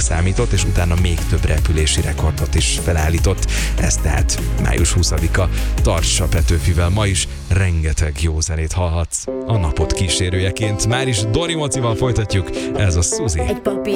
számított, és utána még több repülési rekordot is felállított. Ez tehát május 20-a. Tarts a Petőfivel, ma is rengeteg jó zenét hallhatsz. A napot kísérőjeként már is Dori Mocival folytatjuk, ez a Suzi. Egy papír